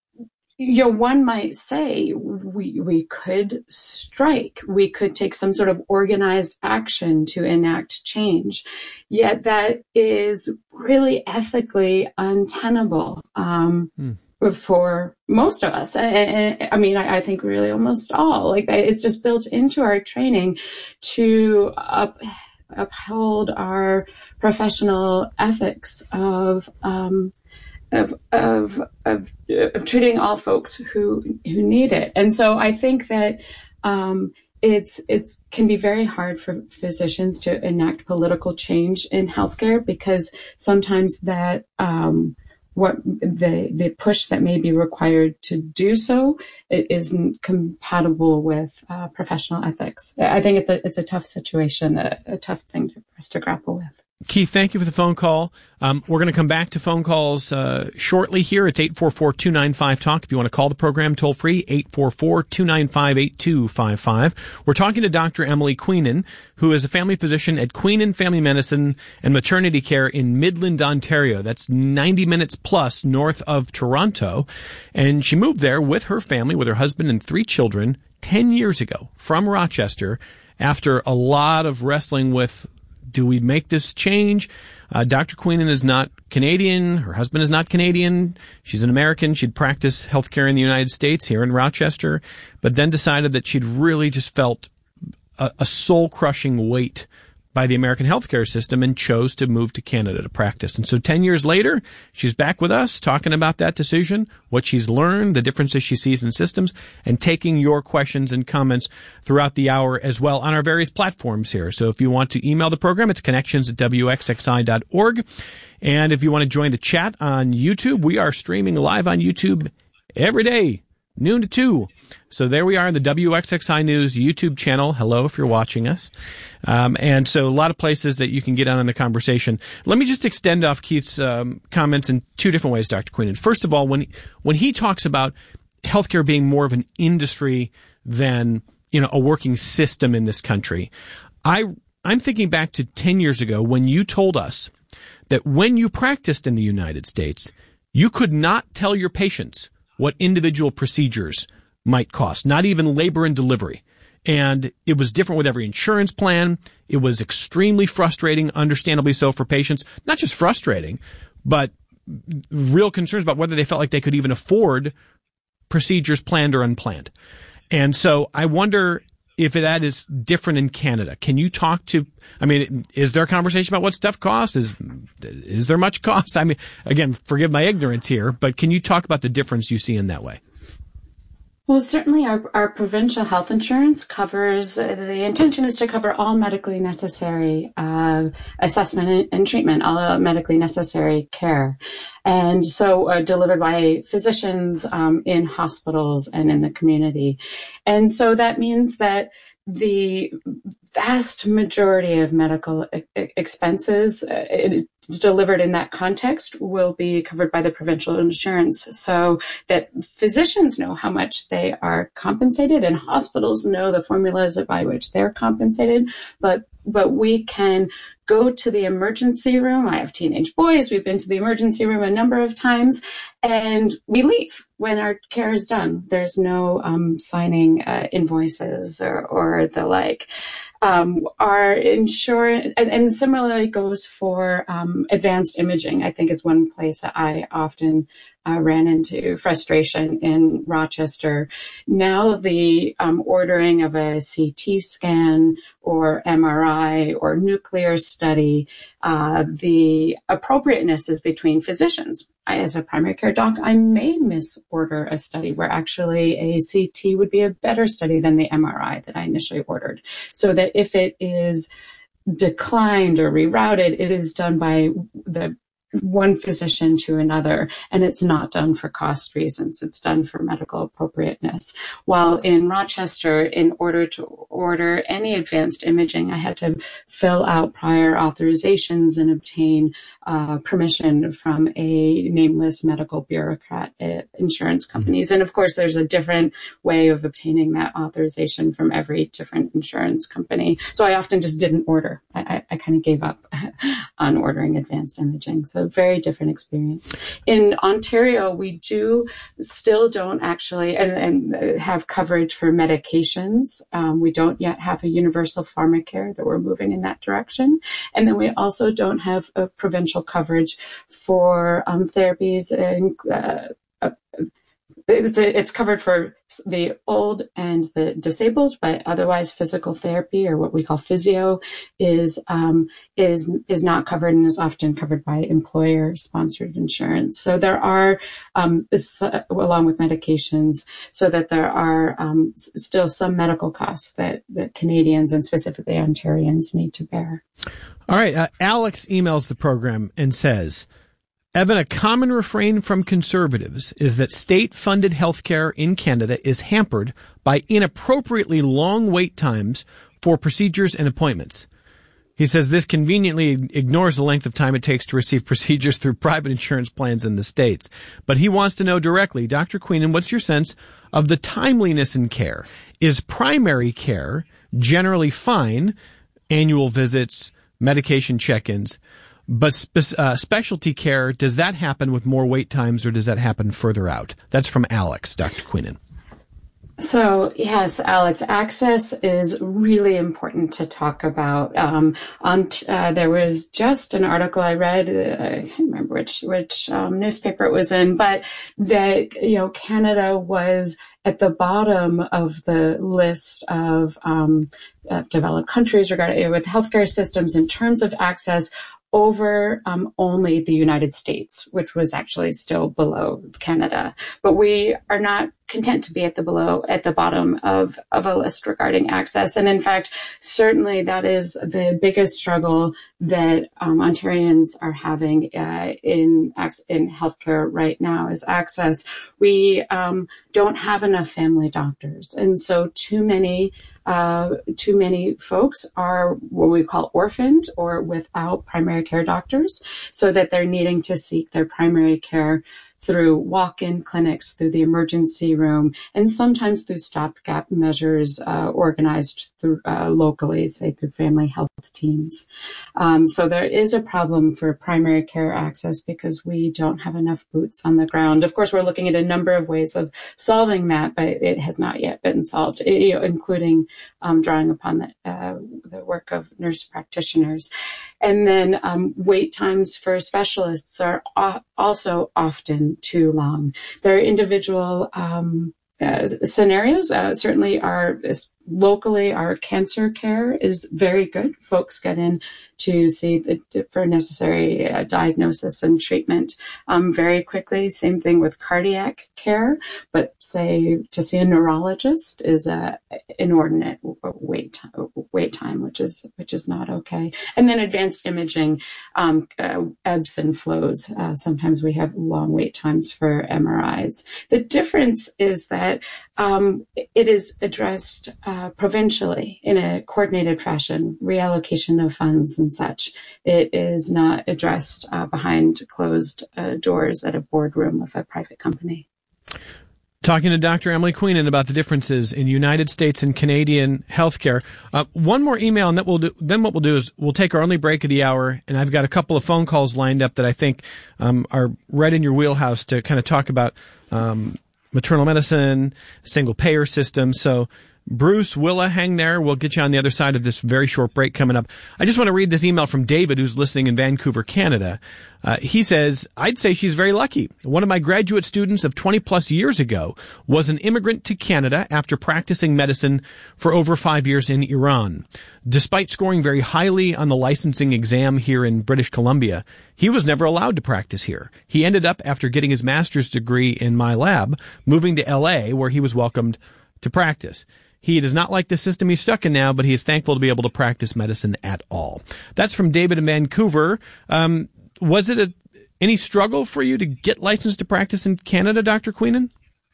you know, one might say we we could strike, we could take some sort of organized action to enact change, yet that is really ethically untenable um, mm. for most of us. I, I, I mean, I, I think really almost all. Like it's just built into our training to up, uphold our professional ethics of. Um, Of, of of of treating all folks who who need it. And so I think that um, it's it's can be very hard for physicians to enact political change in healthcare, because sometimes that um, what the the push that may be required to do so, it isn't compatible with uh, professional ethics. I think it's a it's a tough situation, a, a tough thing for us to grapple with. Keith, thank you for the phone call. Um, we're going to come back to phone calls uh, shortly here. It's eight four four, two nine five, talk. If you want to call the program toll free, eight four four, two nine five, eight two five five. We're talking to Doctor Emily Queenan, who is a family physician at Queenan Family Medicine and Maternity Care in Midland, Ontario. That's ninety minutes plus north of Toronto. And she moved there with her family, with her husband and three children, ten years ago from Rochester after a lot of wrestling with, do we make this change? Uh, Doctor Queenan is not Canadian. Her husband is not Canadian. She's an American. She'd practiced healthcare in the United States here in Rochester, but then decided that she'd really just felt a, a soul-crushing weight by the American healthcare system and chose to move to Canada to practice. And so ten years later, she's back with us talking about that decision, what she's learned, the differences she sees in systems, and taking your questions and comments throughout the hour as well on our various platforms here. So if you want to email the program, it's connections at W X X I dot org. And if you want to join the chat on YouTube, we are streaming live on YouTube every day, noon to two. So there we are in the W X X I News YouTube channel. Hello, if you're watching us. Um, and so a lot of places that you can get on in the conversation. Let me just extend off Keith's um, comments in two different ways, Doctor Queenan. First of all, when when he talks about healthcare being more of an industry than, you know, a working system in this country, I I'm thinking back to ten years ago when you told us that when you practiced in the United States, you could not tell your patients what individual procedures might cost, not even labor and delivery. And it was different with every insurance plan. It was extremely frustrating, understandably so, for patients. Not just frustrating, but real concerns about whether they felt like they could even afford procedures planned or unplanned. And so I wonder if that is different in Canada. Can you talk to, I mean, is there a conversation about what stuff costs? Is, is there much cost? I mean, again, forgive my ignorance here, but can you talk about the difference you see in that way? Well, certainly our, our provincial health insurance covers, uh, the intention is to cover all medically necessary uh, assessment and, and treatment, all medically necessary care. And so uh, delivered by physicians um, in hospitals and in the community. And so that means that the vast majority of medical e- expenses uh, it, delivered in that context will be covered by the provincial insurance, so that physicians know how much they are compensated and hospitals know the formulas by which they're compensated. But but we can go to the emergency room. I have teenage boys. We've been to the emergency room a number of times, and we leave when our care is done. There's no um, signing uh, invoices or, or the like. Um, our insurance, and, and similarly goes for um, advanced imaging, I think is one place that I often uh, ran into frustration in Rochester. Now the um, ordering of a C T scan or M R I or nuclear study, uh, the appropriateness is between physicians. I, as a primary care doc, I may misorder a study where actually a C T would be a better study than the M R I that I initially ordered. So that if it is declined or rerouted, it is done by the one physician to another, and it's not done for cost reasons. It's done for medical appropriateness. While in Rochester, in order to order any advanced imaging, I had to fill out prior authorizations and obtain uh, permission from a nameless medical bureaucrat at insurance companies. And of course, there's a different way of obtaining that authorization from every different insurance company. So I often just didn't order. I, I, I kind of gave up on ordering advanced imaging. So very different experience. In Ontario, we do still don't actually and, and have coverage for medications. Um, we don't yet have a universal pharmacare, that we're moving in that direction. And then we also don't have a provincial coverage for um, therapies and uh, uh, It's, it's covered for the old and the disabled, but otherwise physical therapy, or what we call physio, is um, is is not covered and is often covered by employer-sponsored insurance. So there are, um, it's, uh, along with medications, so that there are um, s- still some medical costs that, that Canadians and specifically Ontarians need to bear. All right, uh, Alex emails the program and says, Evan, a common refrain from conservatives is that state-funded healthcare in Canada is hampered by inappropriately long wait times for procedures and appointments. He says this conveniently ignores the length of time it takes to receive procedures through private insurance plans in the States. But he wants to know directly, Doctor Queenan, what's your sense of the timeliness in care? Is primary care generally fine, annual visits, medication check-ins, but spe- uh, specialty care, does that happen with more wait times or does that happen further out? That's from Alex, Doctor Queenan. So, yes, Alex, access is really important to talk about. Um, on t- uh, there was just an article I read, uh, I can't remember which, which um, newspaper it was in, but that, you know, Canada was at the bottom of the list of, um, of developed countries regarding with healthcare systems in terms of access over um, only the United States, which was actually still below Canada. But we are not content to be at the below, at the bottom of, of a list regarding access. And in fact, certainly that is the biggest struggle that um, Ontarians are having uh, in in healthcare right now is access. We um, don't have enough family doctors. And so too many Uh, too many folks are what we call orphaned or without primary care doctors, so that they're needing to seek their primary care through walk-in clinics, through the emergency room, and sometimes through stopgap measures uh, organized through uh, locally, say through family health teams. Um, so there is a problem for primary care access because we don't have enough boots on the ground. Of course, we're looking at a number of ways of solving that, but it has not yet been solved, you know, including um, drawing upon the, uh, the work of nurse practitioners. And then um, wait times for specialists are o- also often too long. There are individual um, uh, scenarios. Uh, certainly, our locally, our cancer care is very good. Folks get in to see the, for necessary uh, diagnosis and treatment um, very quickly. Same thing with cardiac care, but say to see a neurologist is a inordinate wait wait time, which is which is not okay. And then advanced imaging um, uh, ebbs and flows. Uh, sometimes we have long wait times for M R Is. The difference is that that um, it is addressed uh, provincially in a coordinated fashion, reallocation of funds and such. It is not addressed uh, behind closed uh, doors at a boardroom of a private company. Talking to Doctor Emily Queenan about the differences in United States and Canadian healthcare. Uh, one more email, and that we'll do, then what we'll do is we'll take our only break of the hour, and I've got a couple of phone calls lined up that I think um, are right in your wheelhouse to kind of talk about um, maternal medicine, single payer system. So, Bruce, Willa, hang there. We'll get you on the other side of this very short break coming up. I just want to read this email from David, who's listening in Vancouver, Canada. Uh, he says, I'd say she's very lucky. One of my graduate students of twenty plus years ago was an immigrant to Canada after practicing medicine for over five years in Iran. Despite scoring very highly on the licensing exam here in British Columbia, he was never allowed to practice here. He ended up, after getting his master's degree in my lab, moving to L A, where he was welcomed to practice. He does not like the system he's stuck in now, but he is thankful to be able to practice medicine at all. That's from David in Vancouver. Um, was it a, any struggle for you to get licensed to practice in Canada, Doctor Queenan?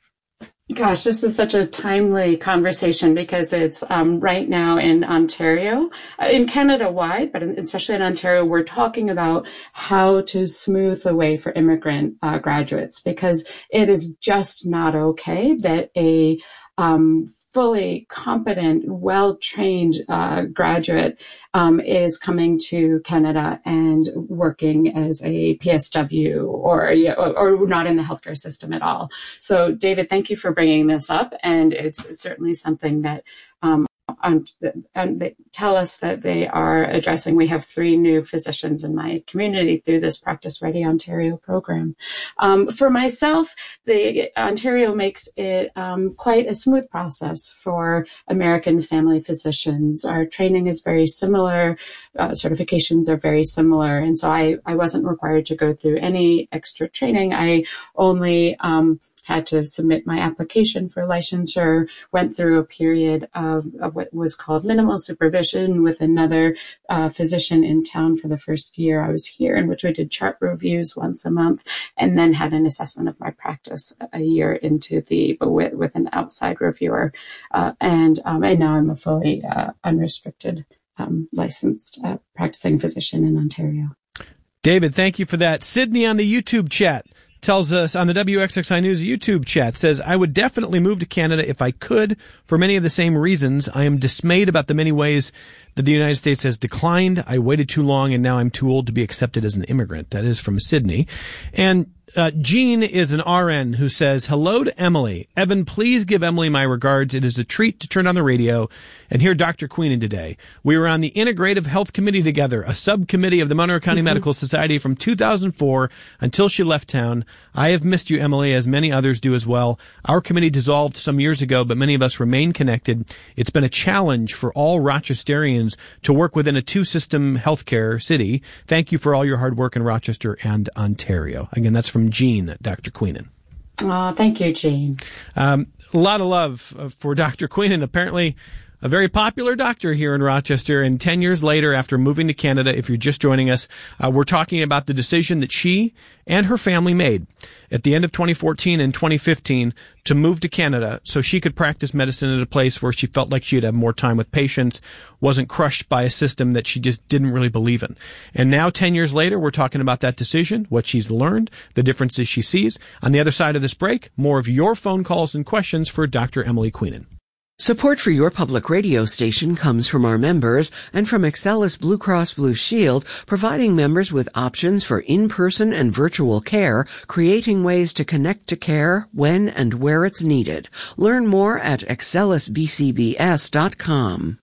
Gosh, this is such a timely conversation because it's um, right now in Ontario, uh, in Canada-wide, but in, especially in Ontario, we're talking about how to smooth the way for immigrant uh, graduates, because it is just not okay that a um, fully competent, well-trained uh, graduate um, is coming to Canada and working as a P S W or, or or not in the healthcare system at all. So, David, thank you for bringing this up, and it's certainly something that um, and, and they tell us that they are addressing. We have three new physicians in my community through this Practice Ready Ontario program. Um, for myself, the Ontario makes it um, quite a smooth process for American family physicians. Our training is very similar. Uh, certifications are very similar. And so I, I wasn't required to go through any extra training. I only um, had to submit my application for licensure, went through a period of, of what was called minimal supervision with another uh, physician in town for the first year I was here, in which we did chart reviews once a month, and then had an assessment of my practice a year into the, but with, with an outside reviewer. Uh, and, um, and now I'm a fully uh, unrestricted um, licensed uh, practicing physician in Ontario. David, thank you for that. Sydney on the YouTube chat tells us on the W X X I News YouTube chat, says, I would definitely move to Canada if I could for many of the same reasons. I am dismayed about the many ways that the United States has declined. I waited too long and now I'm too old to be accepted as an immigrant. That is from Sydney. And Uh, Jean is an R N who says, hello to Emily. Evan, please give Emily my regards. It is a treat to turn on the radio and hear Doctor Queenan today. We were on the Integrative Health Committee together, a subcommittee of the Monroe County mm-hmm. Medical Society from two thousand four until she left town. I have missed you, Emily, as many others do as well. Our committee dissolved some years ago, but many of us remain connected. It's been a challenge for all Rochesterians to work within a two-system healthcare city. Thank you for all your hard work in Rochester and Ontario. Again, that's from Jean, Doctor Queenan. Oh, thank you, Jean. Um, a lot of love for Doctor Queenan. Apparently a very popular doctor here in Rochester. And ten years later, after moving to Canada, if you're just joining us, uh, we're talking about the decision that she and her family made at the end of twenty fourteen and twenty fifteen to move to Canada so she could practice medicine at a place where she felt like she'd have more time with patients, wasn't crushed by a system that she just didn't really believe in. And now, ten years later, we're talking about that decision, what she's learned, the differences she sees. On the other side of this break, more of your phone calls and questions for Doctor Emily Queenan. Support for your public radio station comes from our members and from Excellus Blue Cross Blue Shield, providing members with options for in-person and virtual care, creating ways to connect to care when and where it's needed. Learn more at excellus b c b s dot com.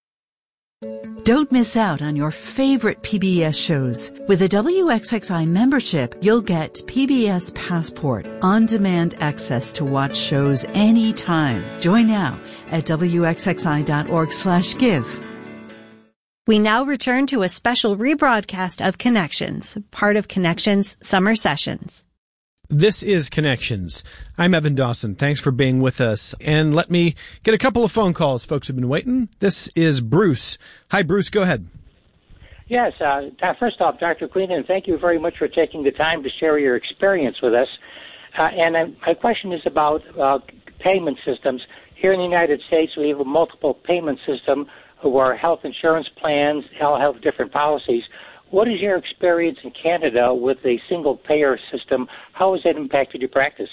Don't miss out on your favorite P B S shows. With a W X X I membership, you'll get P B S Passport, on-demand access to watch shows anytime. Join now at w x x i dot org slash give. We now return to a special rebroadcast of Connections, part of Connections Summer Sessions. This is Connections. I'm Evan Dawson. Thanks for being with us. And let me get a couple of phone calls. Folks have been waiting. This is Bruce. Hi, Bruce. Go ahead. Yes. Uh, first off, Doctor Queenan, thank you very much for taking the time to share your experience with us. Uh, and uh, my question is about uh, payment systems. Here in the United States, we have a multiple payment system where health insurance plans all have different policies. What is your experience in Canada with a single payer system? How has that impacted your practice?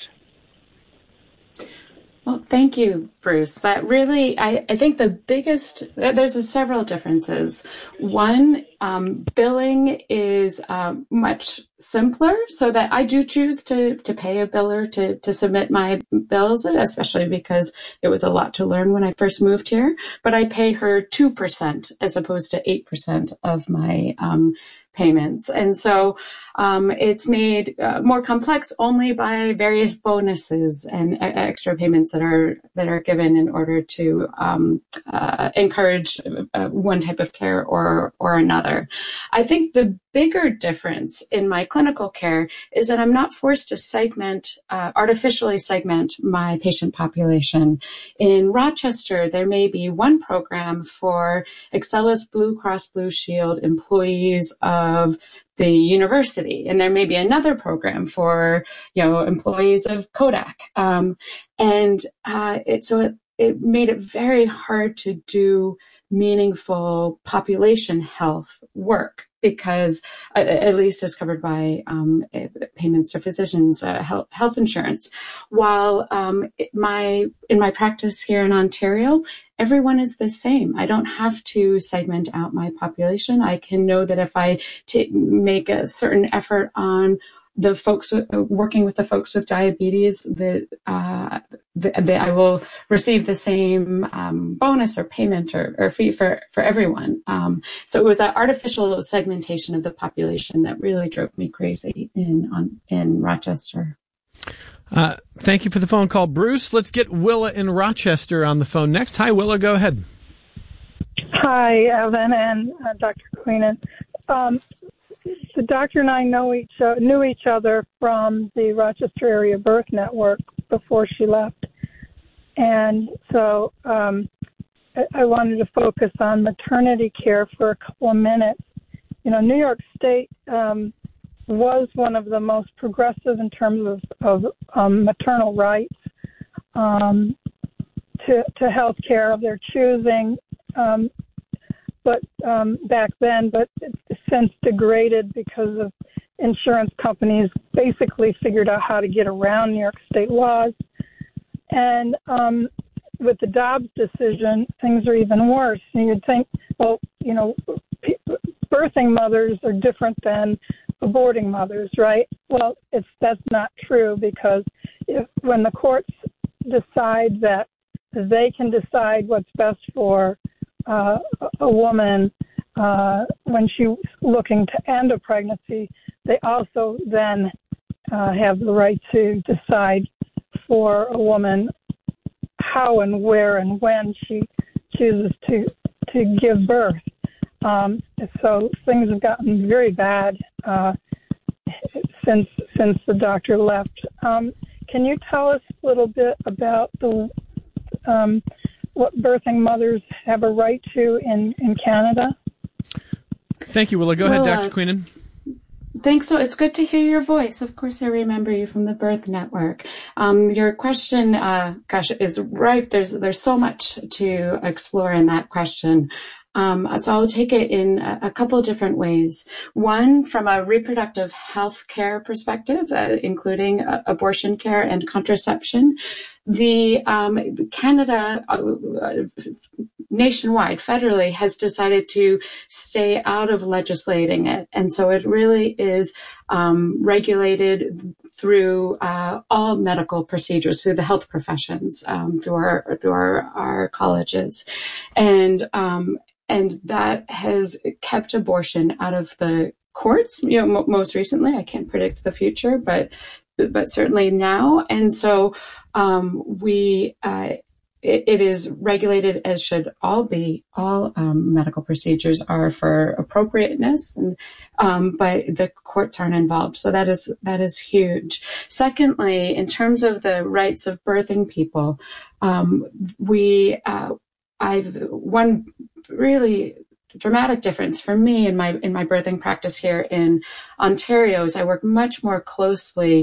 Well, thank you, Bruce. That really, I, I think the biggest, there's a several differences. One, um, billing is uh, much simpler, so that I do choose to, to pay a biller to, to submit my bills, especially because it was a lot to learn when I first moved here. But I pay her two percent as opposed to eight percent of my um, payments. And so um, it's made uh, more complex only by various bonuses and uh, extra payments that are that are given in order to um, uh, encourage uh, one type of care or or another. I think the bigger difference in my clinical care is that I'm not forced to segment, uh, artificially segment my patient population. In Rochester, there may be one program for Excellus Blue Cross Blue Shield employees of the university, and there may be another program for, you know, employees of Kodak. Um, and uh, it, so it, it made it very hard to do meaningful population health work, because uh, at least as covered by um, payments to physicians, uh, health, health insurance. While um, my in my practice here in Ontario, everyone is the same. I don't have to segment out my population. I can know that if I t- make a certain effort on the folks w- working with the folks with diabetes, that uh, that I will receive the same um, bonus or payment or, or fee for for everyone. Um, so it was that artificial segmentation of the population that really drove me crazy in on, in Rochester. Uh, thank you for the phone call, Bruce. Let's get Willa in Rochester on the phone next. Hi, Willa. Go ahead. Hi, Evan and uh, Doctor Queenan. Um, the doctor and I know each uh, knew each other from the Rochester Area Birth Network before she left, and so um, I, I wanted to focus on maternity care for a couple of minutes. You know, New York State um, was one of the most progressive in terms of, of um, maternal rights um, to to health care of their choosing. Um, but um, back then, but it's since degraded because of insurance companies basically figured out how to get around New York State laws. And um, with the Dobbs decision, things are even worse. And you'd think, well, you know, p- birthing mothers are different than aborting mothers, right? Well, it's that's not true, because if when the courts decide that they can decide what's best for uh, a woman uh, when she's looking to end a pregnancy, they also then uh, have the right to decide for a woman how and where and when she chooses to to give birth. Um, so things have gotten very bad uh, since since the doctor left. Um, can you tell us a little bit about the um, what birthing mothers have a right to in, in Canada? Thank you, Willa. Go well, ahead, Doctor Uh, Queenan. Thanks. So it's good to hear your voice. Of course, I remember you from the Birth Network. Um, your question, uh, gosh, is right. There's there's so much to explore in that question. Um, so I'll take it in a, a couple of different ways. One, from a reproductive health care perspective, uh, including uh, abortion care and contraception. The um, Canada uh, nationwide, federally, has decided to stay out of legislating it, and so it really is um, regulated through uh, all medical procedures, through the health professions, um, through our through our, our colleges, and um, and that has kept abortion out of the courts. You know, m- most recently, I can't predict the future, but but certainly now, and so. Um, we, uh, it, it is regulated, as should all be, all um, medical procedures are, for appropriateness, and um, but the courts aren't involved. So that is that is huge. Secondly, in terms of the rights of birthing people, um, we, uh, I've one really dramatic difference for me in my in my birthing practice here in Ontario is I work much more closely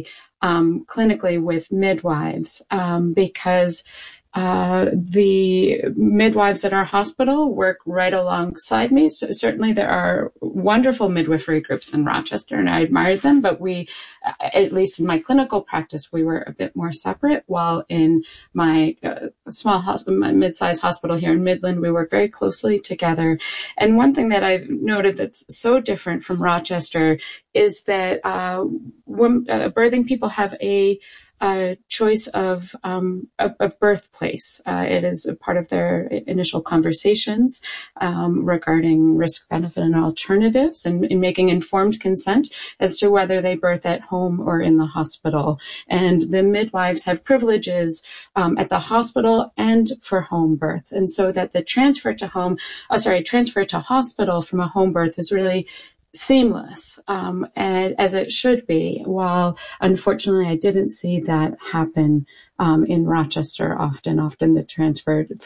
um, clinically with midwives um, because Uh, the midwives at our hospital work right alongside me. So certainly there are wonderful midwifery groups in Rochester, and I admired them, but we, at least in my clinical practice, we were a bit more separate, while in my uh, small hospital, my mid-sized hospital here in Midland, we work very closely together. And one thing that I've noted that's so different from Rochester is that uh, women, uh, birthing people have a Uh, choice of, um, of, of birthplace. Uh, it is a part of their initial conversations um, regarding risk, benefit, and alternatives, and in making informed consent as to whether they birth at home or in the hospital. And the midwives have privileges um, at the hospital and for home birth, and so that the transfer to home, oh, sorry, transfer to hospital from a home birth is really seamless, um, and, as it should be, while unfortunately I didn't see that happen um, in Rochester often. Often the transfer